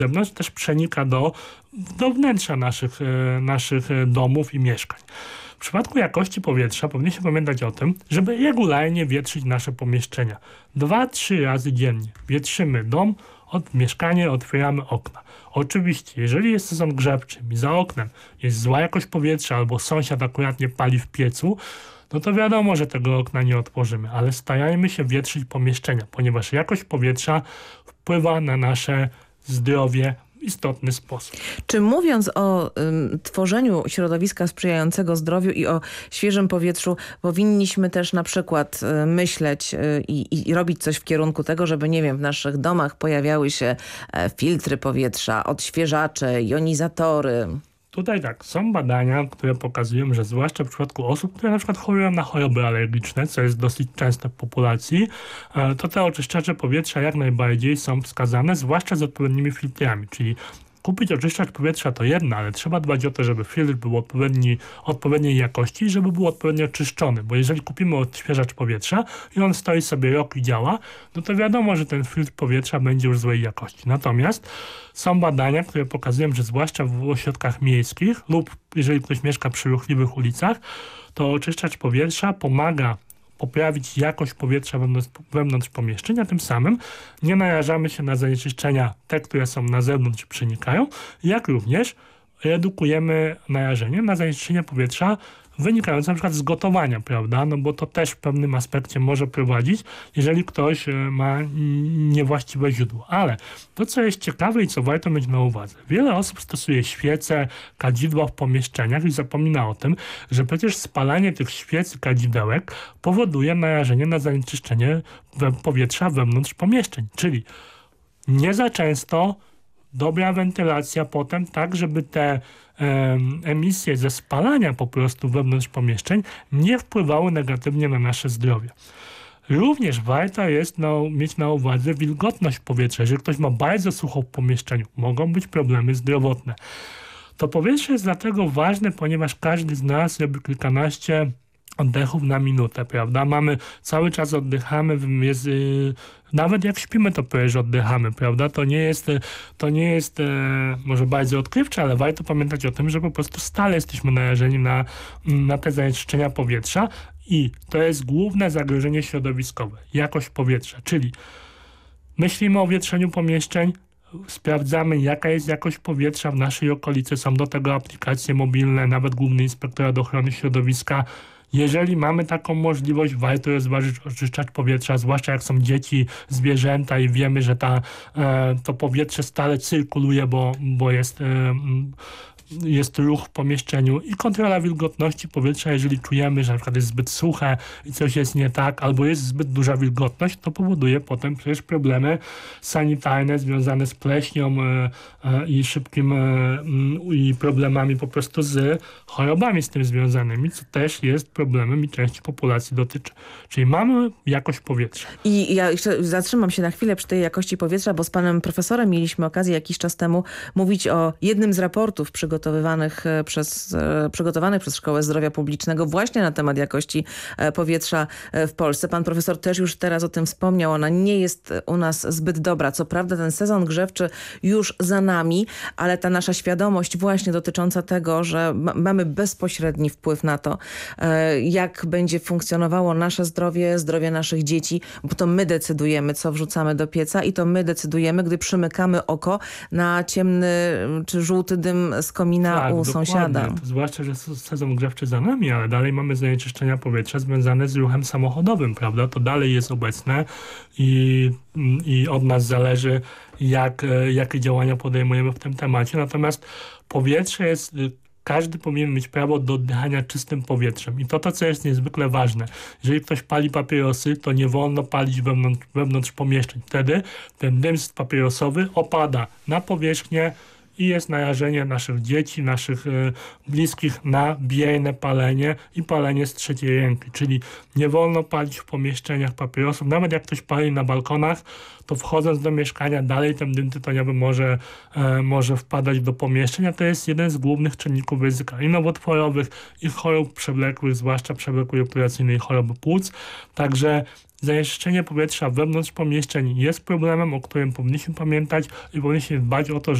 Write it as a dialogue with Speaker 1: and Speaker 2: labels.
Speaker 1: zewnątrz też przenika do wnętrza naszych domów i mieszkań. W przypadku jakości powietrza powinniśmy pamiętać o tym, żeby regularnie wietrzyć nasze pomieszczenia. 2-3 razy dziennie wietrzymy dom, mieszkanie, otwieramy okna. Oczywiście, jeżeli jest sezon grzewczy i za oknem jest zła jakość powietrza albo sąsiad akurat nie pali w piecu, no to wiadomo, że tego okna nie otworzymy, ale starajmy się wietrzyć pomieszczenia, ponieważ jakość powietrza wpływa na nasze zdrowie w istotny sposób.
Speaker 2: Czy mówiąc o tworzeniu środowiska sprzyjającego zdrowiu i o świeżym powietrzu, powinniśmy też na przykład myśleć i robić coś w kierunku tego, żeby, nie wiem, w naszych domach pojawiały się filtry powietrza, odświeżacze, jonizatory?
Speaker 1: Tutaj tak, są badania, które pokazują, że zwłaszcza w przypadku osób, które na przykład chorują na choroby alergiczne, co jest dosyć częste w populacji, to te oczyszczacze powietrza jak najbardziej są wskazane, zwłaszcza z odpowiednimi filtrami, czyli kupić oczyszczacz powietrza to jedno, ale trzeba dbać o to, żeby filtr był odpowiedniej jakości i żeby był odpowiednio czyszczony, bo jeżeli kupimy odświeżacz powietrza i on stoi sobie rok i działa, no to wiadomo, że ten filtr powietrza będzie już złej jakości. Natomiast są badania, które pokazują, że zwłaszcza w ośrodkach miejskich lub jeżeli ktoś mieszka przy ruchliwych ulicach, to oczyszczacz powietrza pomaga poprawić jakość powietrza wewnątrz pomieszczenia, tym samym nie narażamy się na zanieczyszczenia te, które są na zewnątrz i przenikają, jak również redukujemy narażenie na zanieczyszczenia powietrza wynikające na przykład z gotowania, prawda? No bo to też w pewnym aspekcie może prowadzić, jeżeli ktoś ma niewłaściwe źródło. Ale to, co jest ciekawe i co warto mieć na uwadze, wiele osób stosuje świece, kadzidła w pomieszczeniach i zapomina o tym, że przecież spalanie tych świec i kadzidełek powoduje narażenie na zanieczyszczenie powietrza wewnątrz pomieszczeń. Czyli nie za często, dobra wentylacja potem, tak żeby te emisje ze spalania po prostu wewnątrz pomieszczeń nie wpływały negatywnie na nasze zdrowie. Również warto jest mieć na uwadze wilgotność powietrza. Jeżeli ktoś ma bardzo sucho w pomieszczeniu, mogą być problemy zdrowotne. To powietrze jest dlatego ważne, ponieważ każdy z nas robi kilkanaście oddechów na minutę, prawda? Cały czas oddychamy, nawet jak śpimy, to przecież oddychamy, prawda? To nie jest może bardzo odkrywcze, ale warto pamiętać o tym, że po prostu stale jesteśmy narażeni na te zanieczyszczenia powietrza i to jest główne zagrożenie środowiskowe, jakość powietrza, czyli myślimy o wietrzeniu pomieszczeń, sprawdzamy, jaka jest jakość powietrza w naszej okolicy, są do tego aplikacje mobilne, nawet Główny Inspektorat Ochrony Środowiska. Jeżeli mamy taką możliwość, warto rozważyć oczyszczacz powietrza, zwłaszcza jak są dzieci, zwierzęta i wiemy, że to powietrze stale cyrkuluje, bo jest ruch w pomieszczeniu i kontrola wilgotności powietrza, jeżeli czujemy, że na przykład jest zbyt suche i coś jest nie tak, albo jest zbyt duża wilgotność, to powoduje potem przecież problemy sanitarne związane z pleśnią i i problemami po prostu z chorobami z tym związanymi, co też jest problemem i części populacji dotyczy. Czyli mamy jakość powietrza.
Speaker 2: I ja jeszcze zatrzymam się na chwilę przy tej jakości powietrza, bo z panem profesorem mieliśmy okazję jakiś czas temu mówić o jednym z raportów przygotowanych przez Szkołę Zdrowia Publicznego właśnie na temat jakości powietrza w Polsce. Pan profesor też już teraz o tym wspomniał. Ona nie jest u nas zbyt dobra. Co prawda ten sezon grzewczy już za nami, ale ta nasza świadomość właśnie dotycząca tego, że mamy bezpośredni wpływ na to, jak będzie funkcjonowało nasze zdrowie naszych dzieci, bo to my decydujemy, co wrzucamy do pieca i to my decydujemy, gdy przymykamy oko na ciemny czy żółty dym z komina u sąsiada.
Speaker 1: Zwłaszcza, że sezon grzewczy za nami, ale dalej mamy zanieczyszczenia powietrza związane z ruchem samochodowym, prawda? To dalej jest obecne i od nas zależy, jakie działania podejmujemy w tym temacie. Natomiast powietrze jest... Każdy powinien mieć prawo do oddychania czystym powietrzem. I to, co jest niezwykle ważne. Jeżeli ktoś pali papierosy, to nie wolno palić wewnątrz pomieszczeń. Wtedy ten dym papierosowy opada na powierzchnię i jest narażenie naszych dzieci, naszych bliskich na bierne palenie i palenie z trzeciej ręki. Czyli nie wolno palić w pomieszczeniach papierosów. Nawet jak ktoś pali na balkonach, to wchodząc do mieszkania dalej ten dym tytoniowy może wpadać do pomieszczenia. To jest jeden z głównych czynników ryzyka i nowotworowych, i chorób przewlekłych, zwłaszcza przewlekłej operacyjnej choroby płuc. Także zanieczyszczenie powietrza wewnątrz pomieszczeń jest problemem, o którym powinniśmy pamiętać i powinniśmy dbać o to,